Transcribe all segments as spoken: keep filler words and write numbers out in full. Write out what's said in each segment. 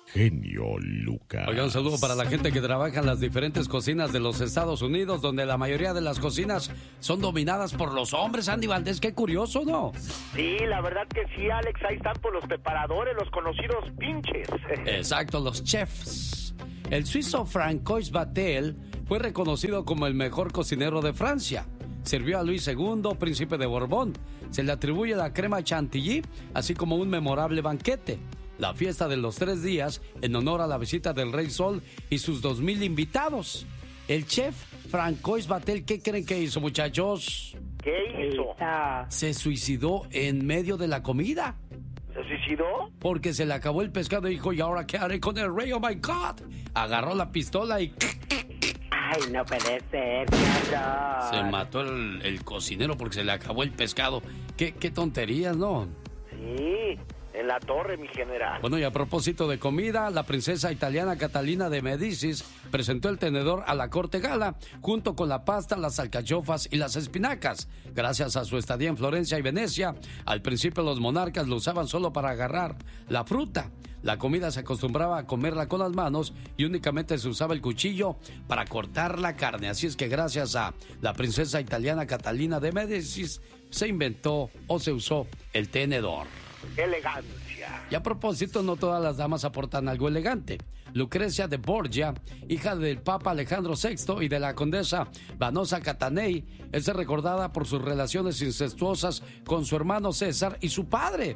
genio Lucas. Oiga, un saludo para la gente que trabaja en las diferentes cocinas de los Estados Unidos, donde la mayoría de las cocinas son dominadas por los hombres. Andy Valdés, qué curioso, ¿no? Sí, la verdad que sí, Alex, ahí están por los preparadores, los conocidos pinches. Exacto, los chefs. El suizo Francois Vatel fue reconocido como el mejor cocinero de Francia. Sirvió a Luis segundo, príncipe de Borbón. Se le atribuye la crema chantilly, así como un memorable banquete. La fiesta de los tres días en honor a la visita del Rey Sol y sus dos mil invitados. El chef Francois Vatel, ¿qué creen que hizo, muchachos? ¿Qué hizo? Se suicidó en medio de la comida. ¿Se suicidó? Porque se le acabó el pescado y dijo, ¿y ahora qué haré con el rey? ¡Oh, my God! Agarró la pistola y... Ay, no puede ser, claro. Se mató el, el cocinero porque se le acabó el pescado. ¿Qué, qué tonterías, ¿no? Sí, en la torre, mi general. Bueno, y a propósito de comida, la princesa italiana Catalina de Medicis presentó el tenedor a la corte gala, junto con la pasta, las alcachofas y las espinacas. Gracias a su estadía en Florencia y Venecia, al principio los monarcas lo usaban solo para agarrar la fruta. La comida se acostumbraba a comerla con las manos y únicamente se usaba el cuchillo para cortar la carne. Así es que gracias a la princesa italiana Catalina de Medicis se inventó o se usó el tenedor. Elegancia. Y a propósito, no todas las damas aportan algo elegante. Lucrecia de Borgia, hija del Papa Alejandro sexto y de la condesa Vanosa Catanei, es recordada por sus relaciones incestuosas con su hermano César y su padre.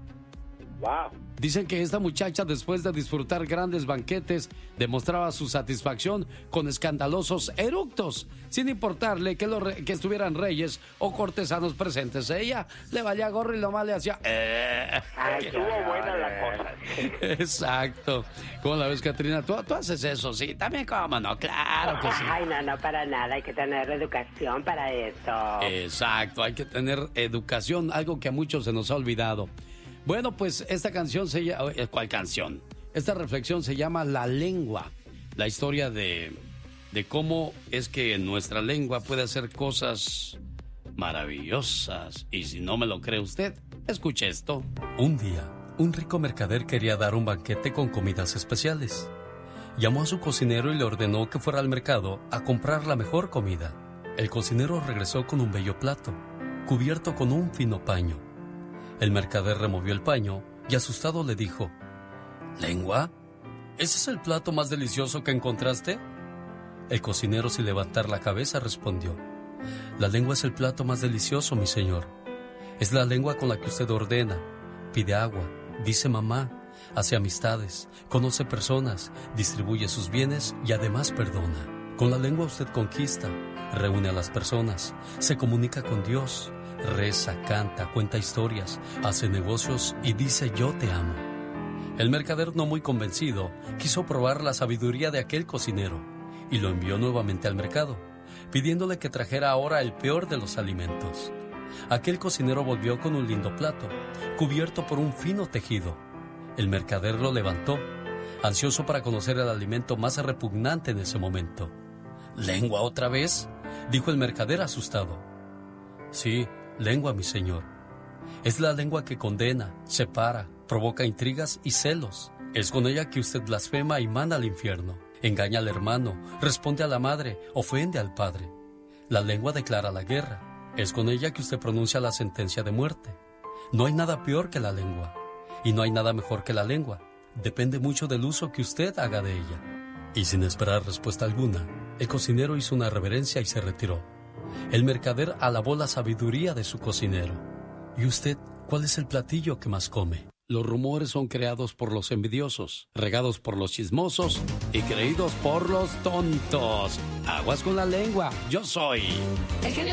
Wow. Dicen que esta muchacha, después de disfrutar grandes banquetes, demostraba su satisfacción con escandalosos eructos, sin importarle que, los re- que estuvieran reyes o cortesanos presentes. Ella le valía gorro y lo más le hacía... Eh. Ay, estuvo buena la cosa. Exacto. ¿Cómo la ves, Catrina? ¿Tú, tú haces eso, sí? También, ¿cómo no? Claro que sí. Ay, no, no, para nada. Hay que tener educación para eso. Exacto, hay que tener educación, algo que a muchos se nos ha olvidado. Bueno, pues esta canción se llama... ¿Cuál canción? Esta reflexión se llama La Lengua. La historia de, de cómo es que nuestra lengua puede hacer cosas maravillosas. Y si no me lo cree usted, escuche esto. Un día, un rico mercader quería dar un banquete con comidas especiales. Llamó a su cocinero y le ordenó que fuera al mercado a comprar la mejor comida. El cocinero regresó con un bello plato, cubierto con un fino paño. El mercader removió el paño y asustado le dijo: ¿Lengua? ¿Ese es el plato más delicioso que encontraste? El cocinero, sin levantar la cabeza, respondió: La lengua es el plato más delicioso, mi señor. Es la lengua con la que usted ordena, pide agua, dice mamá, hace amistades, conoce personas, distribuye sus bienes y además perdona. Con la lengua usted conquista, reúne a las personas, se comunica con Dios, reza, canta, cuenta historias, hace negocios y dice yo te amo. El mercader, no muy convencido, quiso probar la sabiduría de aquel cocinero y lo envió nuevamente al mercado, pidiéndole que trajera ahora el peor de los alimentos. Aquel cocinero volvió con un lindo plato, cubierto por un fino tejido. El mercader lo levantó, ansioso para conocer el alimento más repugnante en ese momento. ¿Lengua otra vez?, dijo el mercader asustado. Sí, lengua, mi señor. Es la lengua que condena, separa, provoca intrigas y celos. Es con ella que usted blasfema y manda al infierno. Engaña al hermano, responde a la madre, ofende al padre. La lengua declara la guerra. Es con ella que usted pronuncia la sentencia de muerte. No hay nada peor que la lengua. Y no hay nada mejor que la lengua. Depende mucho del uso que usted haga de ella. Y sin esperar respuesta alguna, el cocinero hizo una reverencia y se retiró. El mercader alabó la sabiduría de su cocinero. ¿Y usted, cuál es el platillo que más come? Los rumores son creados por los envidiosos, regados por los chismosos y creídos por los tontos. Aguas con la lengua. Yo soy... El genio